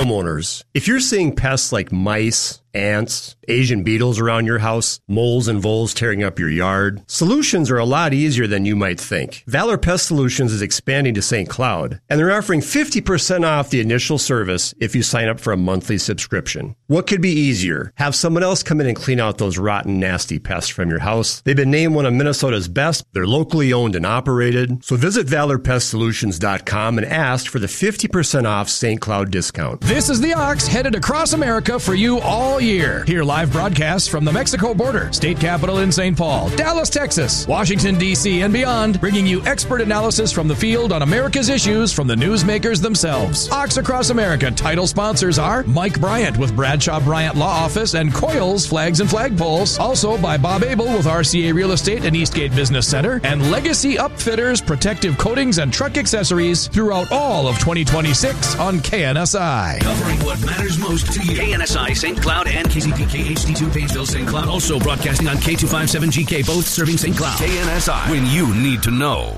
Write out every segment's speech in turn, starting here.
homeowners, if you're seeing pests like mice, ants, Asian beetles around your house, moles and voles tearing up your yard, solutions are a lot easier than you might think. Valor Pest Solutions is expanding to St. Cloud, and they're offering 50% off the initial service if you sign up for a monthly subscription. What could be easier? Have someone else come in and clean out those rotten, nasty pests from your house. They've been named one of Minnesota's best. They're locally owned and operated. So visit ValorPestSolutions.com and ask for the 50% off St. Cloud discount. This is the Ox headed across America for you all year. Hear live broadcasts from the Mexico border, state capital in St. Paul, Dallas, Texas, Washington, D.C., and beyond, bringing you expert analysis from the field on America's issues from the newsmakers themselves. Ox Across America title sponsors are Mike Bryant with Bradshaw Bryant Law Office and Coils Flags and Flagpoles. Also by Bob Abel with RCA Real Estate and Eastgate Business Center, and Legacy Upfitters, protective coatings and truck accessories throughout all of 2026 on KNSI. Covering what matters most to you. KNSI St. Cloud and KZPK HD2 Painesville St. Cloud. Also broadcasting on K257GK, both serving St. Cloud. KNSI, when you need to know.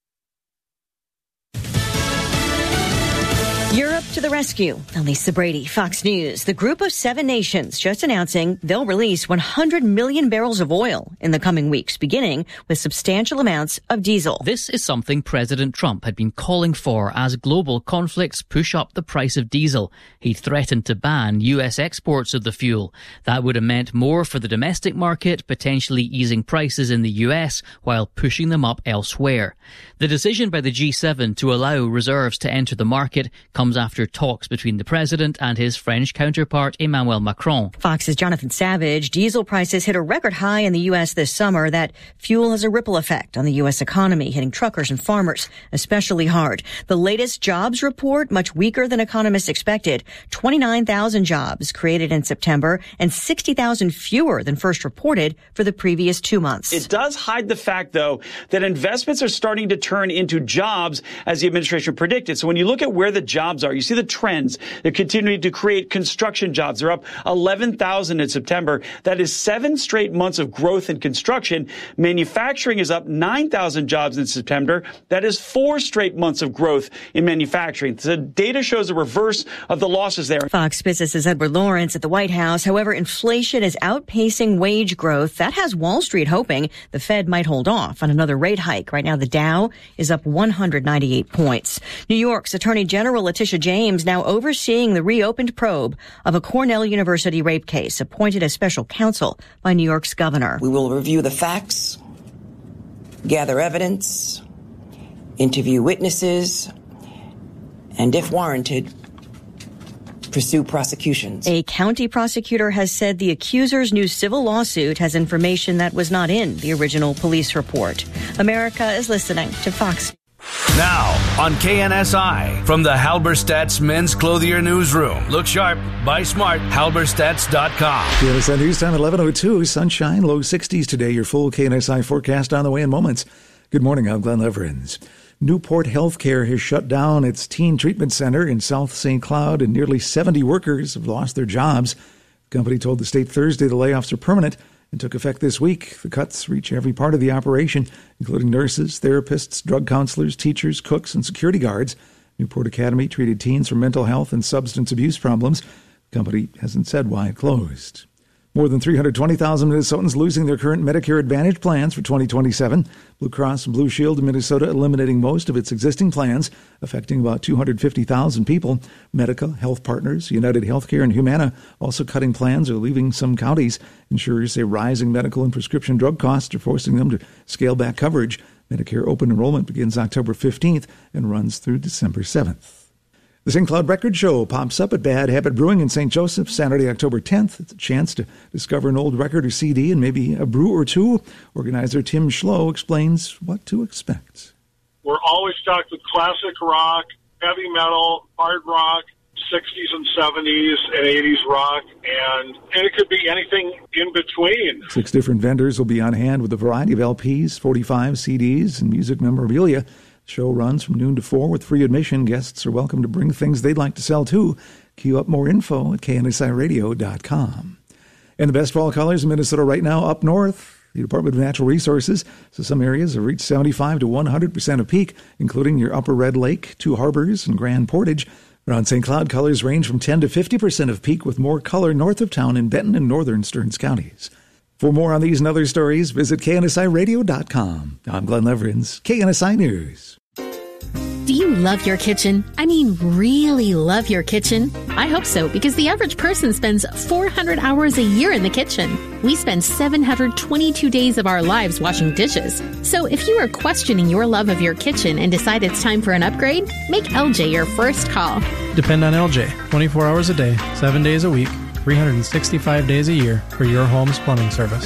Europe to the rescue. Lisa Brady, Fox News. The group of 7 nations just announcing they'll release 100 million barrels of oil in the coming weeks, beginning with substantial amounts of diesel. This is something President Trump had been calling for as global conflicts push up the price of diesel. He threatened to ban U.S. exports of the fuel. That would have meant more for the domestic market, potentially easing prices in the U.S. while pushing them up elsewhere. The decision by the G7 to allow reserves to enter the market comes after talks between the president and his French counterpart Emmanuel Macron. Fox's Jonathan Savage. Diesel prices hit a record high in the U.S. this summer. That fuel has a ripple effect on the U.S. economy, hitting truckers and farmers especially hard. The latest jobs report, much weaker than economists expected. 29,000 jobs created in September and 60,000 fewer than first reported for the previous 2 months. It does hide the fact, though, that investments are starting to turn into jobs as the administration predicted. So when you look at where the jobs are, you see the trends. They're continuing to create construction jobs. They're up 11,000 in September. That is 7 straight months of growth in construction. Manufacturing is up 9,000 jobs in September. That is 4 straight months of growth in manufacturing. The data shows a reverse of the losses there. Fox Business's Edward Lawrence at the White House. However, inflation is outpacing wage growth. That has Wall Street hoping the Fed might hold off on another rate hike. Right now, the Dow is up 198 points. New York's Attorney General Letitia James now overseeing the reopened probe of a Cornell University rape case, appointed as special counsel by New York's governor. We will review the facts, gather evidence, interview witnesses, and if warranted, pursue prosecutions. A county prosecutor has said the accuser's new civil lawsuit has information that was not in the original police report. America is listening to Fox. Now on KNSI from the Halberstadt's Men's Clothier Newsroom. Look sharp, buy smart, halberstadts.com. KNSI News Time 11:02, sunshine, low 60s today. Your full KNSI forecast on the way in moments. Good morning, I'm Glenn Leverins. Newport Healthcare has shut down its teen treatment center in South St. Cloud, and nearly 70 workers have lost their jobs. The company told the state Thursday the layoffs are permanent and took effect this week. The cuts reach every part of the operation, including nurses, therapists, drug counselors, teachers, cooks, and security guards. Newport Academy treated teens for mental health and substance abuse problems. The company hasn't said why it closed. More than 320,000 Minnesotans losing their current Medicare Advantage plans for 2027. Blue Cross and Blue Shield of Minnesota eliminating most of its existing plans, affecting about 250,000 people. Medica, Health Partners, United Healthcare, and Humana also cutting plans or leaving some counties. Insurers say rising medical and prescription drug costs are forcing them to scale back coverage. Medicare open enrollment begins October 15th and runs through December 7th. The St. Cloud Record Show pops up at Bad Habit Brewing in St. Joseph Saturday, October 10th. It's a chance to discover an old record or CD and maybe a brew or two. Organizer Tim Schlow explains what to expect. We're always stocked with classic rock, heavy metal, hard rock, 60s and 70s and 80s rock, and it could be anything in between. 6 different vendors will be on hand with a variety of LPs, 45 CDs, and music memorabilia. Show runs from noon to 4 with free admission. Guests are welcome to bring things they'd like to sell too. Queue up more info at KNSIRadio.com. And the best fall colors in Minnesota right now up north. The Department of Natural Resources. So some areas have reached 75 to 100% of peak, including your Upper Red Lake, Two Harbors, and Grand Portage. Around St. Cloud, colors range from 10 to 50% of peak, with more color north of town in Benton and northern Stearns counties. For more on these and other stories, visit KNSIRadio.com. I'm Glenn Leverins, KNSI News. Do you love your kitchen? I mean, really love your kitchen? I hope so, because the average person spends 400 hours a year in the kitchen. We spend 722 days of our lives washing dishes. So if you are questioning your love of your kitchen and decide it's time for an upgrade, make LJ your first call. Depend on LJ 24 hours a day, 7 days a week, 365 days a year for your home's plumbing service.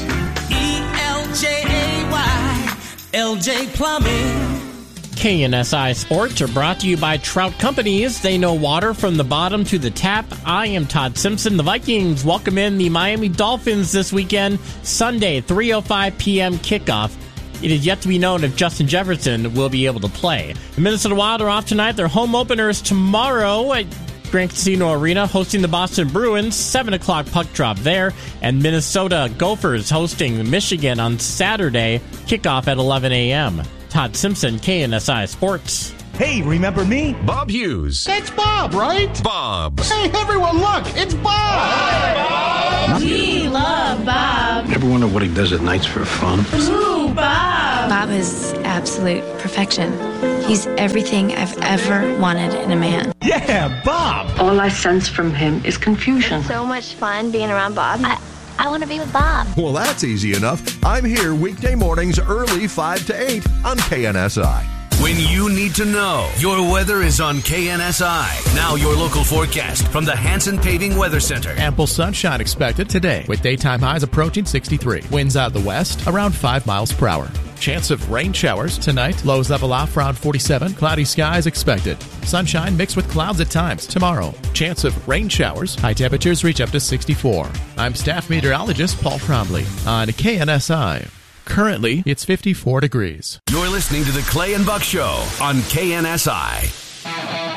ELJAY, LJ Plumbing. KNSI Sports are brought to you by Trout Companies. They know water from the bottom to the tap. I am Todd Simpson. The Vikings welcome in the Miami Dolphins this weekend, Sunday, 3:05 p.m. kickoff. It is yet to be known if Justin Jefferson will be able to play. The Minnesota Wild are off tonight. Their home opener is tomorrow at Grand Casino Arena, hosting the Boston Bruins. 7 o'clock puck drop there. And Minnesota Gophers hosting Michigan on Saturday. Kickoff at 11 a.m. Todd Simpson, KNSI Sports. Hey, remember me? Bob Hughes. It's Bob, right? Bob. Hey, everyone, look, it's Bob. Hi, Bob. We love Bob. Ever wonder what he does at nights for fun? Ooh, Bob. Bob is absolute perfection. He's everything I've ever wanted in a man. Yeah, Bob. All I sense from him is confusion. It's so much fun being around Bob. I want to be with Bob. Well, that's easy enough. I'm here weekday mornings early 5 to 8 on KNSI. When you need to know, your weather is on KNSI. Now your local forecast from the Hanson Paving Weather Center. Ample sunshine expected today with daytime highs approaching 63. Winds out of the west around 5 miles per hour. Chance of rain showers tonight. Lows level off around 47. Cloudy skies expected. Sunshine mixed with clouds at times tomorrow. Chance of rain showers. High temperatures reach up to 64. I'm staff meteorologist Paul Trombley on KNSI. Currently, it's 54 degrees. You're listening to the Clay and Buck Show on KNSI.